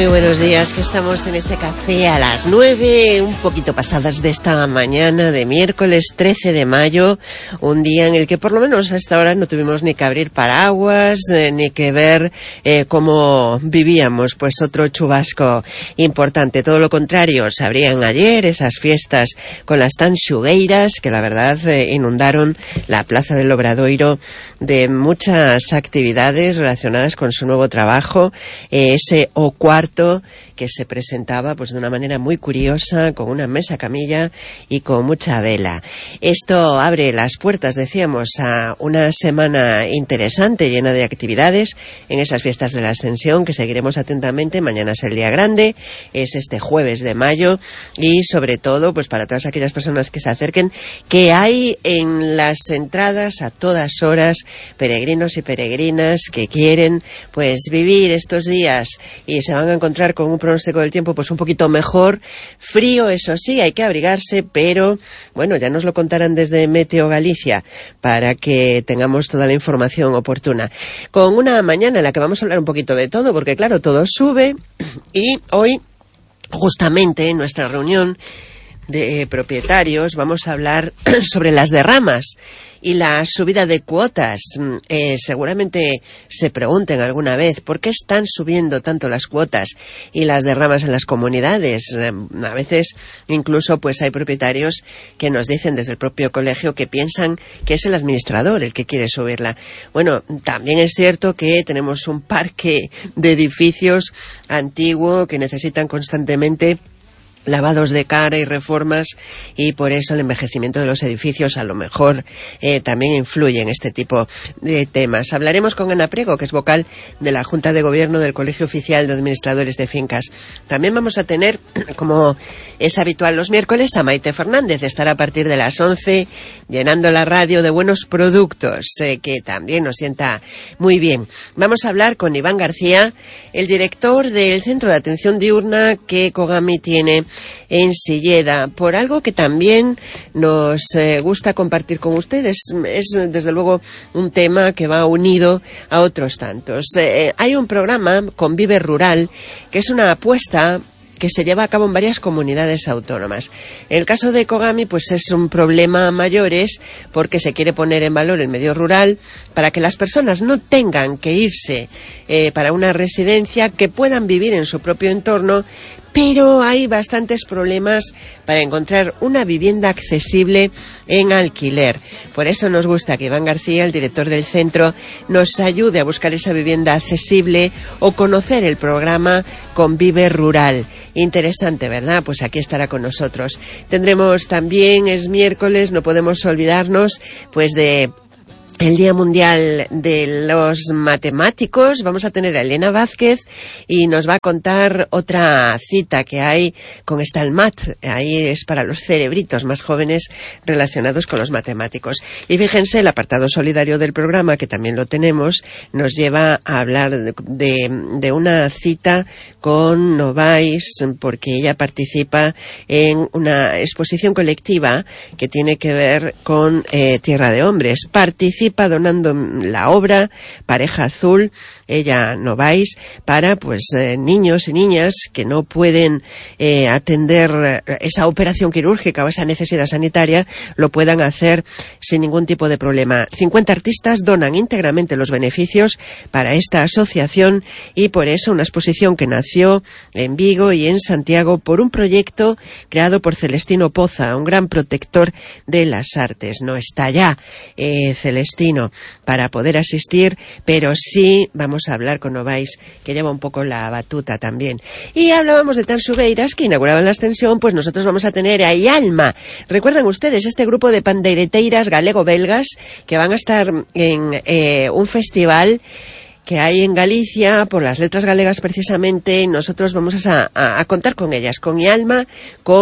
buenos días, que estamos en este café a las 9, un poquito pasadas de esta mañana de miércoles 13 de mayo, un día en el que por lo menos hasta ahora no tuvimos ni que abrir paraguas, ni que ver cómo vivíamos, pues otro chubasco importante. Todo lo contrario, se abrían ayer esas fiestas con las tan xugueiras que la verdad inundaron la Plaza del Obradoiro de muchas actividades relacionadas con su nuevo trabajo, ese O Cuarto, que se presentaba pues de una manera muy curiosa, con una mesa camilla y con mucha vela. Esto abre las puertas, decíamos, a una semana interesante, llena de actividades en esas fiestas de la Ascensión, que seguiremos atentamente. Mañana es el día grande, es este jueves de mayo, y sobre todo pues para todas aquellas personas que se acerquen, que hay en las entradas a todas horas peregrinos y peregrinas que quieren pues vivir estos días y se van a encontrar con un pronóstico del tiempo pues un poquito mejor, frío, eso sí, hay que abrigarse, pero bueno, ya nos lo contarán desde Meteo Galicia para que tengamos toda la información oportuna. Con una mañana en la que vamos a hablar un poquito de todo, porque claro, todo sube, y hoy justamente en nuestra reunión de propietarios vamos a hablar sobre las derramas y la subida de cuotas. Seguramente se pregunten alguna vez por qué están subiendo tanto las cuotas y las derramas en las comunidades. A veces incluso pues hay propietarios que nos dicen desde el propio colegio que piensan que es el administrador el que quiere subirla. Bueno, también es cierto que tenemos un parque de edificios antiguo que necesitan constantemente lavados de cara y reformas, y por eso el envejecimiento de los edificios a lo mejor también influye en este tipo de temas. Hablaremos con Ana Priego, que es vocal de la Junta de Gobierno del Colegio Oficial de Administradores de Fincas. También vamos a tener, como es habitual los miércoles, a Maite Fernández. Estará a partir de las 11 llenando la radio de buenos productos, que también nos sienta muy bien. Vamos a hablar con Iván García, el director del Centro de Atención Diurna que Kogami tiene en Silleda, por algo que también nos gusta compartir con ustedes. Es desde luego un tema que va unido a otros tantos. Hay un programa, Convive Rural, que es una apuesta que se lleva a cabo en varias comunidades autónomas. En el caso de Kogami, pues es un problema a mayores, porque se quiere poner en valor el medio rural para que las personas no tengan que irse para una residencia, que puedan vivir en su propio entorno, pero hay bastantes problemas para encontrar una vivienda accesible en alquiler. Por eso nos gusta que Iván García, el director del centro, nos ayude a buscar esa vivienda accesible o conocer el programa Convive Rural. Interesante, ¿verdad? Pues aquí estará con nosotros. Tendremos también, es miércoles, no podemos olvidarnos pues de el Día Mundial de los Matemáticos. Vamos a tener a Elena Vázquez y nos va a contar otra cita que hay con Stalmat. Ahí es para los cerebritos más jóvenes relacionados con los matemáticos. Y fíjense, el apartado solidario del programa, que también lo tenemos, nos lleva a hablar de una cita con Novais, porque ella participa en una exposición colectiva que tiene que ver con Tierra de Hombres. Participa donando la obra Pareja Azul, ella Novais, para pues niños y niñas que no pueden atender esa operación quirúrgica o esa necesidad sanitaria, lo puedan hacer sin ningún tipo de problema. 50 artistas donan íntegramente los beneficios para esta asociación, y por eso una exposición que nació en Vigo y en Santiago por un proyecto creado por Celestino Poza, un gran protector de las artes. No está ya Celestino para poder asistir, pero sí vamos a hablar con Novais, que lleva un poco la batuta también. Y hablábamos de Tanxugueiras, que inauguraban la Ascensión, pues nosotros vamos a tener a Ialma. Recuerdan ustedes este grupo de pandeireteiras galego-belgas que van a estar en un festival que hay en Galicia por las letras galegas precisamente. Nosotros vamos a contar con ellas, con Ialma, con